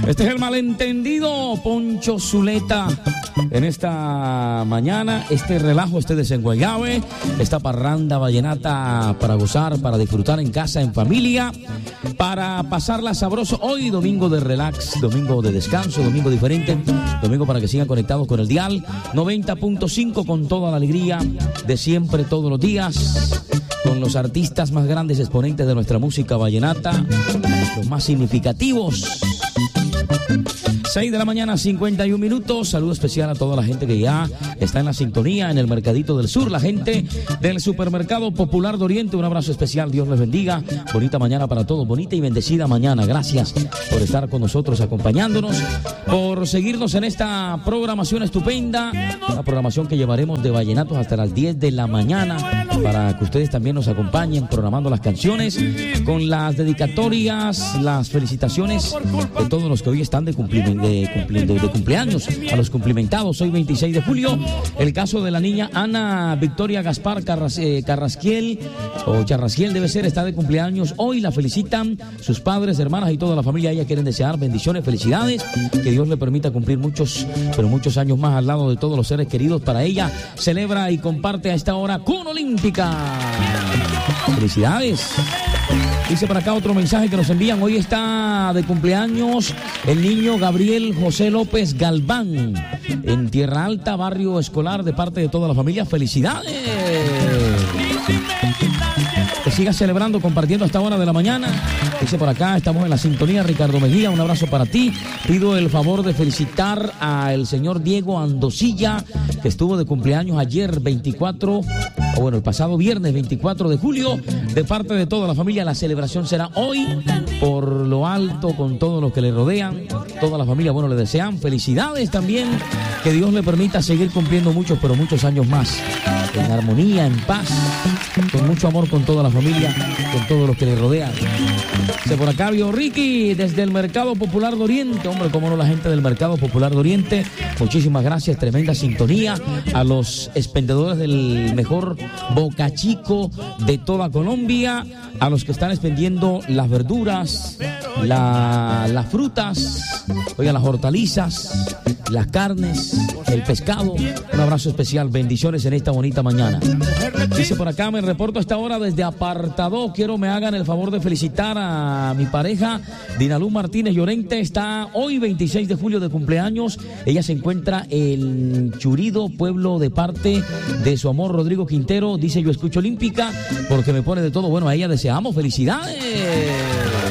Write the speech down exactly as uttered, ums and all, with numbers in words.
Este es el malentendido Poncho Zuleta. En esta mañana, este relajo, este desenguayabe, esta parranda vallenata para gozar, para disfrutar en casa, en familia, para pasarla sabroso. Hoy domingo de relax, domingo de descanso, domingo diferente, domingo para que sigan conectados con el dial noventa punto cinco con toda la alegría de siempre, todos los días, con los artistas más grandes exponentes de nuestra música vallenata, los más significativos. seis de la mañana, cincuenta y un minutos. Saludo especial a toda la gente que ya está en la sintonía en el Mercadito del Sur, la gente del Supermercado Popular de Oriente. Un abrazo especial, Dios les bendiga. Bonita mañana para todos, bonita y bendecida mañana. Gracias por estar con nosotros, acompañándonos, por seguirnos en esta programación estupenda, una programación que llevaremos de vallenatos hasta las diez de la mañana, para que ustedes también nos acompañen programando las canciones, con las dedicatorias, las felicitaciones de todos los que hoy están de cumplimiento. De, cumple, de, de cumpleaños, a los cumplimentados hoy veintiséis de julio. El caso de la niña Ana Victoria Gaspar Carras, eh, Carrasquiel o Charrasquiel debe ser, está de cumpleaños hoy. La felicitan sus padres, hermanas y toda la familia. Ella quieren desear bendiciones, felicidades, que Dios le permita cumplir muchos, pero muchos años más al lado de todos los seres queridos. Para ella celebra y comparte a esta hora con Olímpica. Felicidades. Dice por acá otro mensaje que nos envían. Hoy está de cumpleaños el niño Gabriel José López Galván, en Tierra Alta, barrio escolar, de parte de toda la familia. ¡Felicidades! Que sigas celebrando, compartiendo a esta hora de la mañana. Dice por acá, estamos en la sintonía. Ricardo Mejía, un abrazo para ti. Pido el favor de felicitar al señor Diego Andosilla, que estuvo de cumpleaños ayer veinticuatro, o bueno, el pasado viernes veinticuatro de julio, de parte de toda la familia. La celebración será hoy, por lo alto, con todos los que le rodean, toda la familia, bueno, le desean felicidades también, que Dios le permita seguir cumpliendo muchos, pero muchos años más, en armonía, en paz, con mucho amor con toda la familia, con todos los que le rodean. Se por acá vio Ricky desde el Mercado Popular de Oriente. Hombre, cómo no, la gente del Mercado Popular de Oriente, muchísimas gracias, tremenda sintonía. A los expendedores del mejor bocachico de toda Colombia, a los que están expendiendo las verduras, la, las frutas, oiga, las hortalizas, las carnes, el pescado. Un abrazo especial, bendiciones en esta bonita mañana. Dice por acá, me reporto a esta hora desde Apartado. Quiero me hagan el favor de felicitar a mi pareja Dinalú Martínez Llorente. Está hoy veintiséis de julio de cumpleaños. Ella se encuentra en Churido, pueblo, de parte de su amor Rodrigo Quintero. Dice, yo escucho Olímpica porque me pone de todo. Bueno, a ella deseamos felicidades.